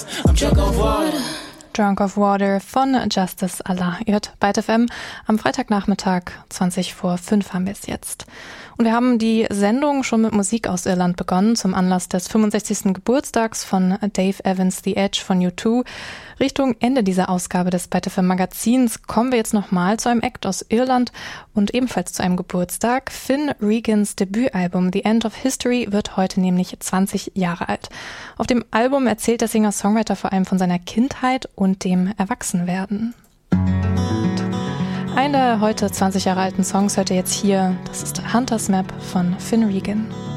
I'm drunk off water. Drunk of Water von Justice Allah. Ihr hört Byte FM am Freitagnachmittag, 5:20 haben wir es jetzt. Und wir haben die Sendung schon mit Musik aus Irland begonnen, zum Anlass des 65. Geburtstags von Dave Evans The Edge von U2. Richtung Ende dieser Ausgabe des Byte FM Magazins kommen wir jetzt nochmal zu einem Act aus Irland und ebenfalls zu einem Geburtstag. Finn Regans Debütalbum The End of History wird heute nämlich 20 Jahre alt. Auf dem Album erzählt der Singer-Songwriter vor allem von seiner Kindheit und dem Erwachsenwerden. Einen der heute 20 Jahre alten Songs hört ihr jetzt hier. Das ist Hunter's Map von Finn Regan.